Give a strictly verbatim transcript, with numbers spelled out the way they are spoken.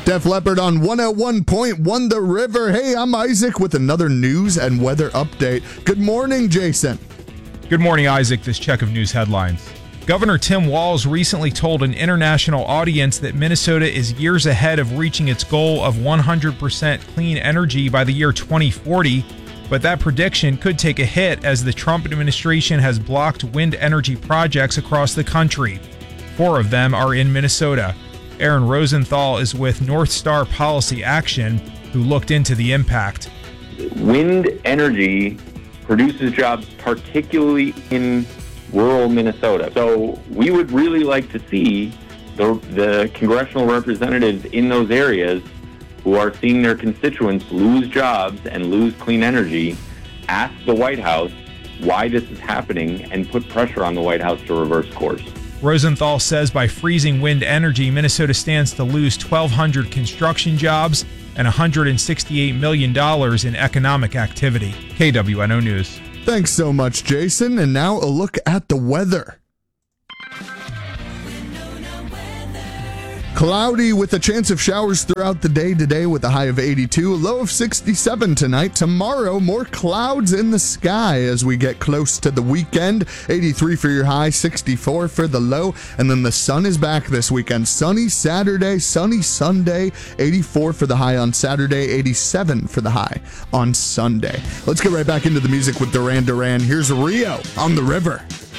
Def Leppard on one oh one point one The River. Hey, I'm Isaac with another news and weather update. Good morning, Jason. Good morning, Isaac. This check of news headlines. Governor Tim Walz recently told an international audience that Minnesota is years ahead of reaching its goal of one hundred percent clean energy by the year twenty forty, but that prediction could take a hit as the Trump administration has blocked wind energy projects across the country. Four of them are in Minnesota. Aaron Rosenthal is with North Star Policy Action, who looked into the impact. Wind energy produces jobs, particularly in rural Minnesota. So we would really like to see the, the congressional representatives in those areas who are seeing their constituents lose jobs and lose clean energy ask the White House why this is happening and put pressure on the White House to reverse course. Rosenthal says by freezing wind energy, Minnesota stands to lose twelve hundred construction jobs and one hundred sixty-eight million dollars in economic activity. K W N O News. Thanks so much, Jason. And now a look at the weather. Cloudy with a chance of showers throughout the day today with a high of eighty-two, a low of sixty-seven tonight. Tomorrow, more clouds in the sky as we get close to the weekend. eighty-three for your high, sixty-four for the low. And then the sun is back this weekend. Sunny Saturday, sunny Sunday, eighty-four for the high on Saturday, eighty-seven for the high on Sunday. Let's get right back into the music with Duran Duran. Here's Rio on the River.